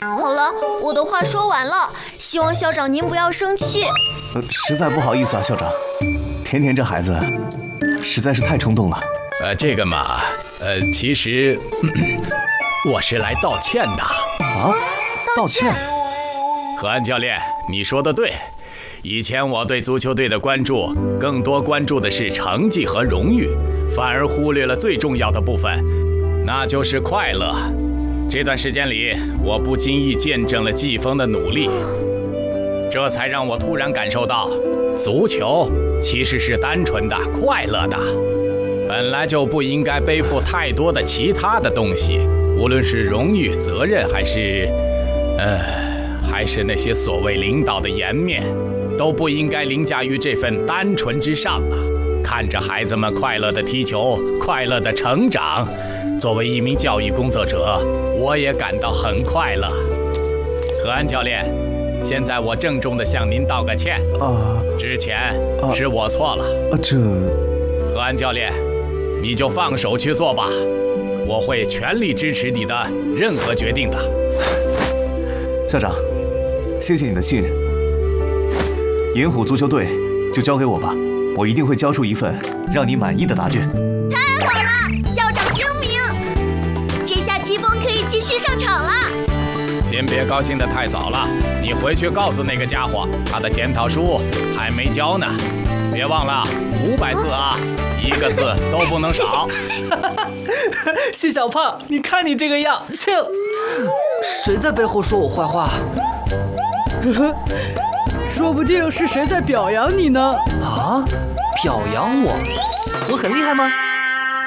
好了，我的话说完了，希望校长您不要生气。 实在不好意思啊，校长。甜甜这孩子实在是太冲动了。 这个嘛，其实我是来道歉的。 啊？道歉？ 何安教练，你说的对。以前我对足球队的关注，更多关注的是成绩和荣誉，反而忽略了最重要的部分，那就是快乐。这段时间里，我不经意见证了季风的努力，这才让我突然感受到，足球其实是单纯的、快乐的，本来就不应该背负太多的其他的东西，无论是荣誉、责任，还是那些所谓领导的颜面，都不应该凌驾于这份单纯之上啊！看着孩子们快乐的踢球，快乐的成长，作为一名教育工作者，我也感到很快乐。何安教练，现在我郑重地向您道个歉。之前是我错了。何安教练，你就放手去做吧，我会全力支持你的任何决定的。 校长，谢谢你的信任。银虎足球队就交给我吧，我一定会交出一份让你满意的答卷。 太好了，校长英明，这下季风可以继续上场了。 先别高兴得太早了，你回去告诉那个家伙，他的检讨书还没交呢。别忘了500字啊，一个字都不能少。 谢小胖，你看你这个样，谁在背后说我坏话？ 说不定是谁在表扬你呢。 啊，表扬我？我很厉害吗？